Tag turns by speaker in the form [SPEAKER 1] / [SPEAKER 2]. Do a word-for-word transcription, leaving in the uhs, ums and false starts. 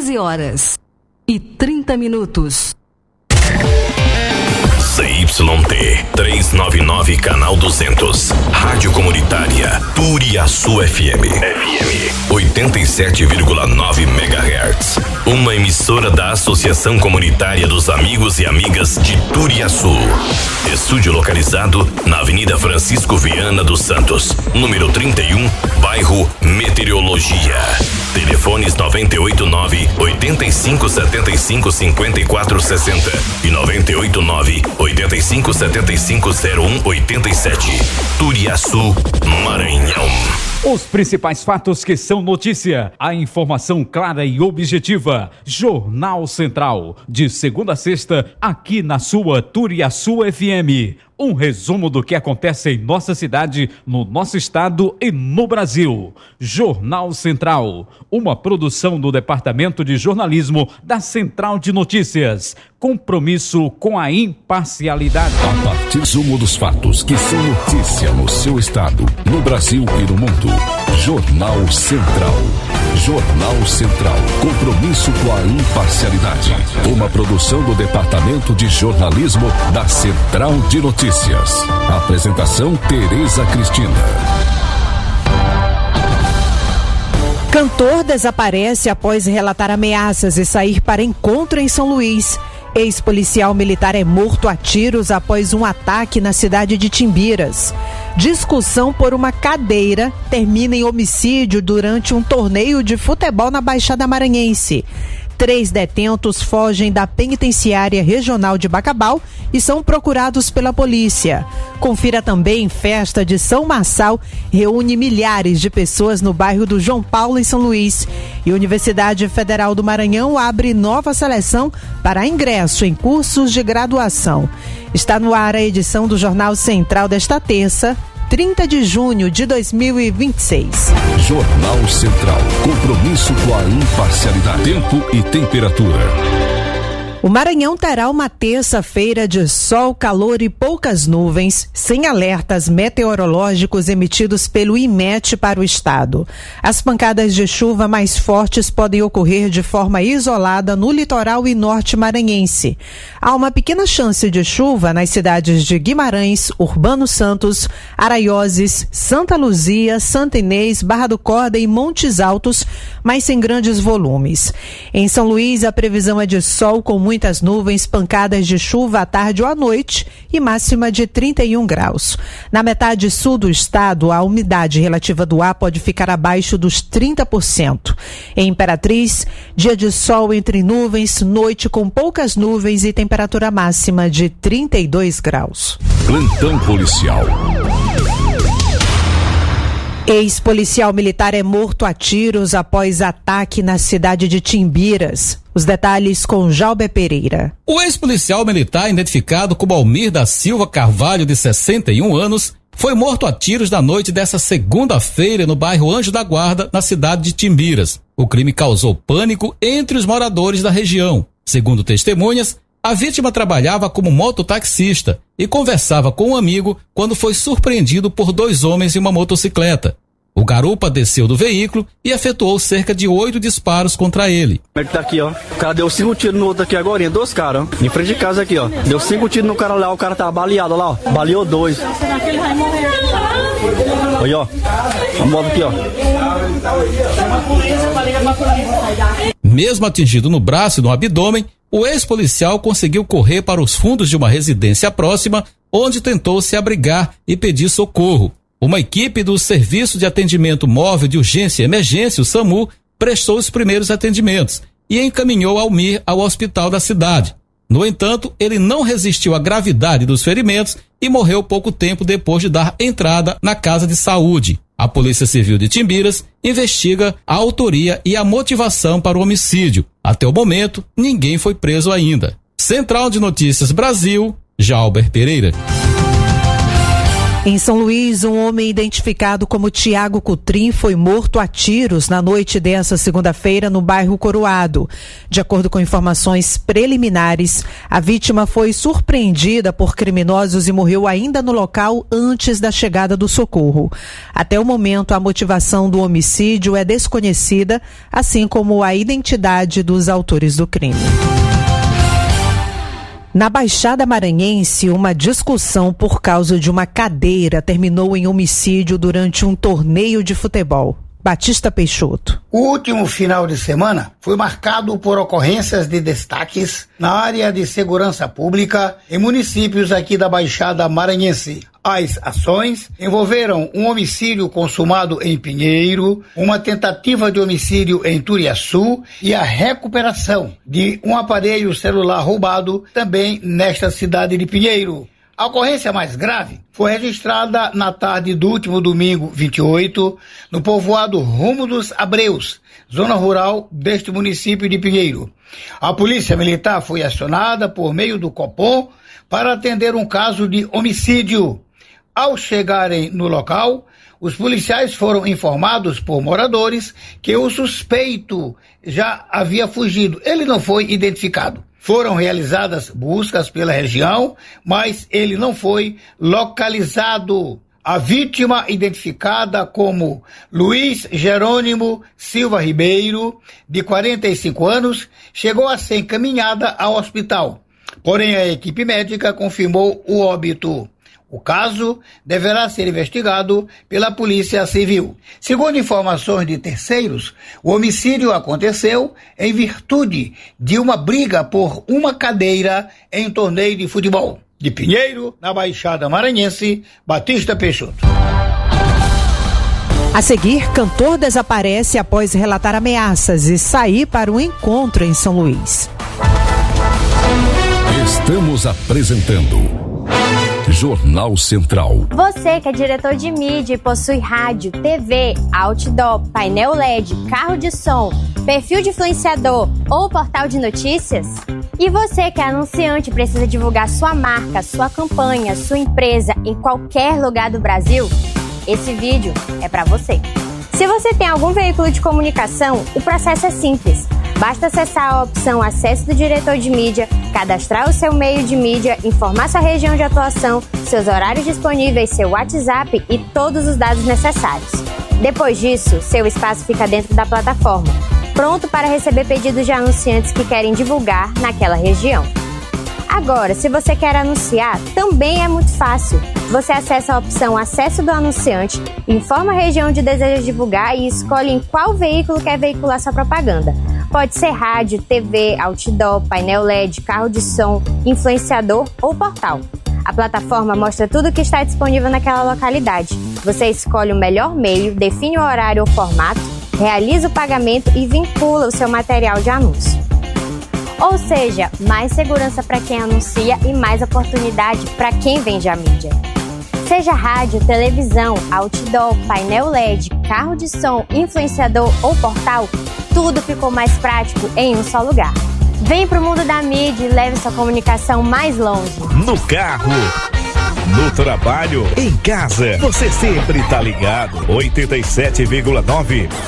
[SPEAKER 1] doze horas e trinta minutos.
[SPEAKER 2] C Y T trezentos e noventa e nove, canal duzentos. Rádio Comunitária Turiaçu F M. F M oitenta e sete vírgula nove megahertz. Uma emissora da Associação Comunitária dos Amigos e Amigas de Turiaçu. Estúdio localizado na Avenida Francisco Viana dos Santos, número trinta e um, bairro Meteorologia. Telefones noventa e oito nove, oitenta e cinco, setenta e cinco, cinquenta e quatro sessenta e noventa e oito nove, oitenta e cinco, setenta e cinco, zero um, oitenta e sete. Turiaçu, Maranhão.
[SPEAKER 3] Os principais fatos que são notícia, a informação clara e objetiva. Jornal Central, de segunda a sexta, aqui na sua Turiaçu F M. Um resumo do que acontece em nossa cidade, no nosso estado e no Brasil. Jornal Central, uma produção do Departamento de Jornalismo da Central de Notícias. Compromisso com a imparcialidade.
[SPEAKER 4] A partir resumo dos fatos que são notícia no seu estado, no Brasil e no mundo. Jornal Central. Jornal Central. Compromisso com a imparcialidade. Uma produção do Departamento de Jornalismo da Central de Notícias. Apresentação: Tereza Cristina.
[SPEAKER 5] Cantor desaparece após relatar ameaças e sair para encontro em São Luís. Ex-policial militar é morto a tiros após um ataque na cidade de Timbiras. Discussão por uma cadeira termina em homicídio durante um torneio de futebol na Baixada Maranhense. Três detentos fogem da penitenciária regional de Bacabal e são procurados pela polícia. Confira também: festa de São Marçal reúne milhares de pessoas no bairro do João Paulo, em São Luís. E a Universidade Federal do Maranhão abre nova seleção para ingresso em cursos de graduação. Está no ar a edição do Jornal Central desta terça, trinta de junho de dois mil e vinte e seis.
[SPEAKER 4] Jornal Central. Compromisso com a imparcialidade. Tempo e temperatura.
[SPEAKER 5] O Maranhão terá uma terça-feira de sol, calor e poucas nuvens, sem alertas meteorológicos emitidos pelo I M E T para o estado. As pancadas de chuva mais fortes podem ocorrer de forma isolada no litoral e norte maranhense. Há uma pequena chance de chuva nas cidades de Guimarães, Urbano Santos, Araioses, Santa Luzia, Santa Inês, Barra do Corda e Montes Altos, mas sem grandes volumes. Em São Luís, a previsão é de sol com muitas nuvens, pancadas de chuva à tarde ou à noite e máxima de trinta e um graus. Na metade sul do estado, a umidade relativa do ar pode ficar abaixo dos trinta por cento. Em Imperatriz, dia de sol entre nuvens, noite com poucas nuvens e temperatura máxima de trinta e dois graus.
[SPEAKER 4] Plantão policial.
[SPEAKER 5] Ex-policial militar é morto a tiros após ataque na cidade de Timbiras. Os detalhes com Jalber Pereira.
[SPEAKER 6] O ex-policial militar, identificado como Almir da Silva Carvalho, de sessenta e um anos, foi morto a tiros na noite dessa segunda-feira no bairro Anjo da Guarda, na cidade de Timbiras. O crime causou pânico entre os moradores da região. Segundo testemunhas, a vítima trabalhava como mototaxista e conversava com um amigo quando foi surpreendido por dois homens em uma motocicleta. O garupa desceu do veículo e efetuou cerca de oito disparos contra ele.
[SPEAKER 7] Ele tá aqui, ó. O cara deu cinco tiros no outro aqui agora, dois caras, ó. Em frente de casa aqui, ó. Deu cinco tiros no cara lá, o cara tá baleado lá, ó. Baleou dois. Aí, ó. A moto aqui, ó.
[SPEAKER 6] Mesmo atingido no braço e no abdômen, o ex-policial conseguiu correr para os fundos de uma residência próxima, onde tentou se abrigar e pedir socorro. Uma equipe do Serviço de Atendimento Móvel de Urgência e Emergência, o SAMU, prestou os primeiros atendimentos e encaminhou Almir ao hospital da cidade. No entanto, ele não resistiu à gravidade dos ferimentos e morreu pouco tempo depois de dar entrada na casa de saúde. A Polícia Civil de Timbiras investiga a autoria e a motivação para o homicídio. Até o momento, ninguém foi preso ainda. Central de Notícias Brasil, Jalber Pereira.
[SPEAKER 5] Em São Luís, um homem identificado como Tiago Cutrim foi morto a tiros na noite dessa segunda-feira no bairro Coroado. De acordo com informações preliminares, a vítima foi surpreendida por criminosos e morreu ainda no local antes da chegada do socorro. Até o momento, a motivação do homicídio é desconhecida, assim como a identidade dos autores do crime. Na Baixada Maranhense, uma discussão por causa de uma cadeira terminou em homicídio durante um torneio de futebol. Batista Peixoto.
[SPEAKER 8] O último final de semana foi marcado por ocorrências de destaques na área de segurança pública em municípios aqui da Baixada Maranhense. As ações envolveram um homicídio consumado em Pinheiro, uma tentativa de homicídio em Turiaçu e a recuperação de um aparelho celular roubado também nesta cidade de Pinheiro. A ocorrência mais grave foi registrada na tarde do último domingo vinte e oito, no povoado Rumo dos Abreus, zona rural deste município de Pinheiro. A polícia militar foi acionada por meio do Copom para atender um caso de homicídio. Ao chegarem no local, os policiais foram informados por moradores que o suspeito já havia fugido. Ele não foi identificado. Foram realizadas buscas pela região, mas ele não foi localizado. A vítima, identificada como Luiz Jerônimo Silva Ribeiro, de quarenta e cinco anos, chegou a ser encaminhada ao hospital. Porém, a equipe médica confirmou o óbito. O caso deverá ser investigado pela Polícia Civil. Segundo informações de terceiros, o homicídio aconteceu em virtude de uma briga por uma cadeira em um torneio de futebol. De Pinheiro, na Baixada Maranhense, Batista Peixoto.
[SPEAKER 5] A seguir, cantor desaparece após relatar ameaças e sair para um encontro em São Luís.
[SPEAKER 4] Estamos apresentando Jornal Central.
[SPEAKER 9] Você que é diretor de mídia e possui rádio, T V, outdoor, painel L E D, carro de som, perfil de influenciador ou portal de notícias? E você que é anunciante e precisa divulgar sua marca, sua campanha, sua empresa em qualquer lugar do Brasil? Esse vídeo é para você. Se você tem algum veículo de comunicação, o processo é simples. Basta acessar a opção Acesso do Diretor de Mídia, cadastrar o seu meio de mídia, informar sua região de atuação, seus horários disponíveis, seu WhatsApp e todos os dados necessários. Depois disso, seu espaço fica dentro da plataforma, pronto para receber pedidos de anunciantes que querem divulgar naquela região. Agora, se você quer anunciar, também é muito fácil. Você acessa a opção Acesso do Anunciante, informa a região onde deseja divulgar e escolhe em qual veículo quer veicular sua propaganda. Pode ser rádio, T V, outdoor, painel L E D, carro de som, influenciador ou portal. A plataforma mostra tudo o que está disponível naquela localidade. Você escolhe o melhor meio, define o horário ou formato, realiza o pagamento e vincula o seu material de anúncio. Ou seja, mais segurança para quem anuncia e mais oportunidade para quem vende a mídia. Seja rádio, televisão, outdoor, painel L E D, carro de som, influenciador ou portal, tudo ficou mais prático em um só lugar. Vem pro mundo da mídia e leve sua comunicação mais longe.
[SPEAKER 10] No carro, no trabalho, em casa, você sempre tá ligado. oitenta e sete vírgula nove